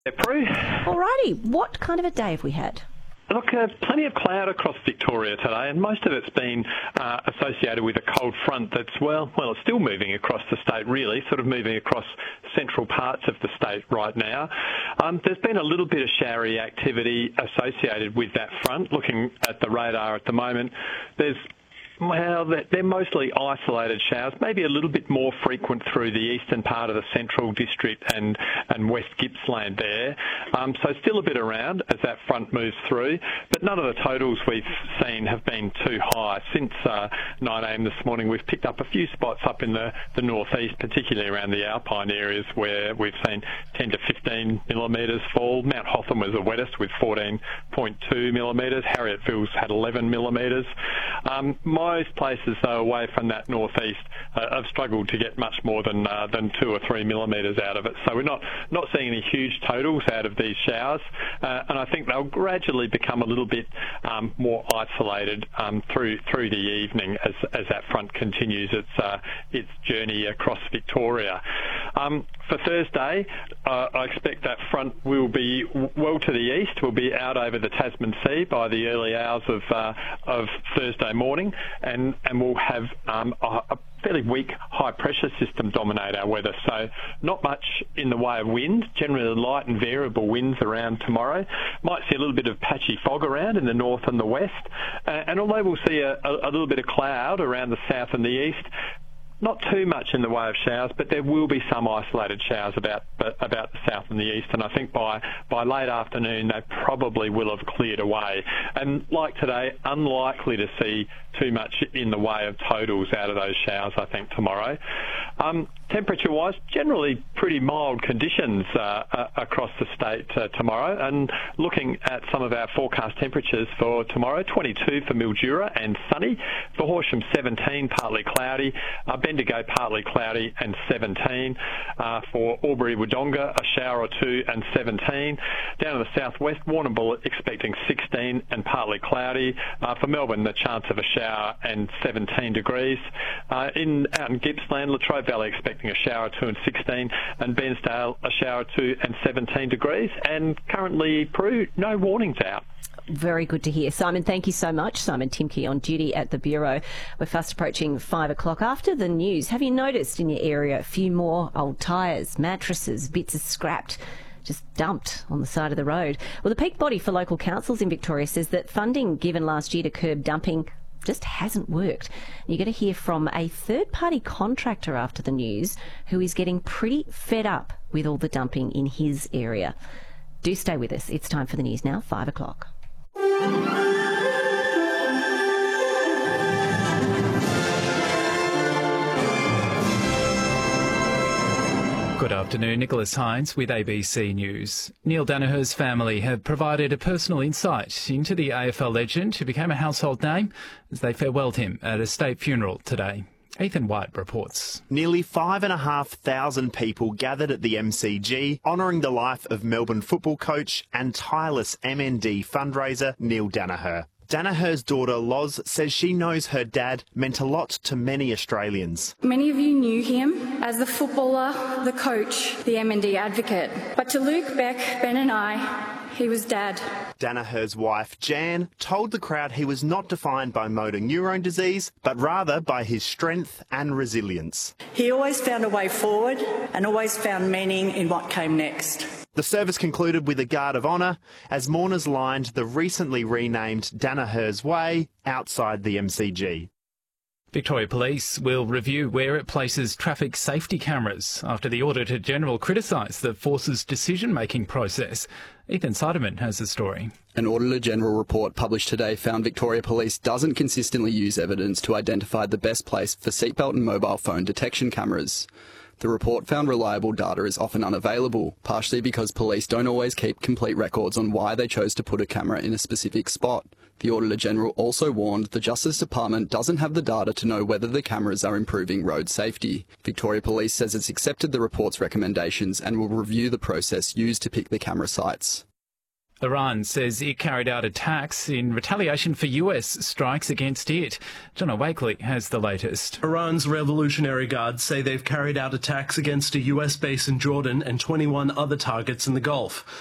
Prue. Alrighty, what kind of a day have we had? Look, plenty of cloud across Victoria today, and most of it's been associated with a cold front that's, it's still moving across the state, really, sort of moving across central parts of the state right now. There's been a little bit of showery activity associated with that front. Looking at the radar at the moment, they're mostly isolated showers, maybe a little bit more frequent through the eastern part of the Central District and West Gippsland there. So still a bit around as that front moves through, but none of the totals we've seen have been too high. Since 9 a.m. this morning, we've picked up a few spots up in the northeast, particularly around the Alpine areas, where we've seen 10 to 15 millimetres fall. Mount Hotham was the wettest with 14.2 millimetres. Harriettville's had 11 millimetres. Most places, though, away from that northeast have struggled to get much more than 2 or 3 millimetres out of it. So we're not seeing any huge totals out of these showers, and I think they'll gradually become a little bit more isolated through the evening as that front continues its journey across Victoria. For Thursday, I expect that front will be well to the east. We'll be out over the Tasman Sea by the early hours of Thursday morning, and we'll have a fairly weak high pressure system dominate our weather. So not much in the way of wind, generally light and variable winds around tomorrow. Might see a little bit of patchy fog around in the north and the west. And although we'll see a little bit of cloud around the south and the east, not too much in the way of showers, but there will be some isolated showers about the south and the east, and I think by late afternoon they probably will have cleared away. And like today, unlikely to see too much in the way of totals out of those showers, I think, tomorrow. Temperature-wise, generally pretty mild conditions across the state tomorrow. And looking at some of our forecast temperatures for tomorrow, 22 for Mildura and sunny. For Horsham, 17, partly cloudy. Bendigo, partly cloudy and 17. For Albury-Wodonga, a shower or two and 17. Down in the southwest, Warrnambool expecting 16 and partly cloudy. For Melbourne, the chance of a shower and 17 degrees. Out in Gippsland, Latrobe Valley expecting a shower or two and 16, and Bairnsdale a shower or two and 17 degrees. And currently, Prue, no warnings out. Very good to hear. Simon, thank you so much. Simon Timke on duty at the Bureau. We're fast approaching 5 o'clock. After the news, have you noticed in your area a few more old tyres, mattresses, bits of scrapped, just dumped on the side of the road? Well, the peak body for local councils in Victoria says that funding given last year to curb dumping just hasn't worked. You're going to hear from a third-party contractor after the news who is getting pretty fed up with all the dumping in his area. Do stay with us. It's time for the news now, 5 o'clock. Good afternoon, Nicholas Hines with ABC News. Neil Danaher's family have provided a personal insight into the AFL legend who became a household name as they farewelled him at a state funeral today. Ethan White reports. Nearly 5,500 people gathered at the MCG, honouring the life of Melbourne football coach and tireless MND fundraiser Neil Danaher. Danaher's daughter Loz says she knows her dad meant a lot to many Australians. Many of you knew him as the footballer, the coach, the MND advocate. But to Luke, Beck, Ben and I, he was Dad. Danaher's wife Jan told the crowd he was not defined by motor neurone disease, but rather by his strength and resilience. He always found a way forward and always found meaning in what came next. The service concluded with a guard of honour as mourners lined the recently renamed Danaher's Way outside the MCG. Victoria Police will review where it places traffic safety cameras after the Auditor-General criticised the force's decision-making process. Ethan Seidemann has the story. An Auditor-General report published today found Victoria Police doesn't consistently use evidence to identify the best place for seatbelt and mobile phone detection cameras. The report found reliable data is often unavailable, partially because police don't always keep complete records on why they chose to put a camera in a specific spot. The Auditor-General also warned the Justice Department doesn't have the data to know whether the cameras are improving road safety. Victoria Police says it's accepted the report's recommendations and will review the process used to pick the camera sites. Iran says it carried out attacks in retaliation for US strikes against it. John Wakely has the latest. Iran's Revolutionary Guards say they've carried out attacks against a US base in Jordan and 21 other targets in the Gulf.